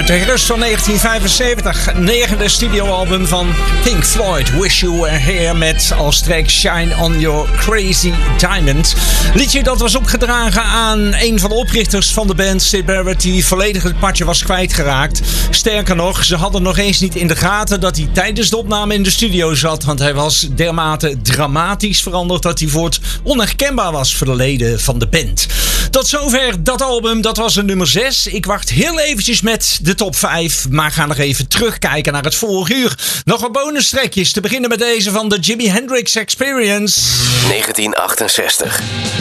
Uit de herfst van 1975, negende studioalbum van Pink Floyd, Wish You Were Here, met als track Shine On Your Crazy Diamond. Liedje dat was opgedragen aan een van de oprichters van de band, Syd Barrett, die volledig het padje was kwijtgeraakt. Sterker nog, ze hadden nog eens niet in de gaten dat hij tijdens de opname in de studio zat, want hij was dermate dramatisch veranderd dat hij voor het onherkenbaar was voor de leden van de band. Tot zover dat album, dat was de nummer 6. Ik wacht heel eventjes met de top 5, maar ga nog even terugkijken naar het vorige uur. Nog wat bonustrekjes, te beginnen met deze van de Jimi Hendrix Experience. 1968.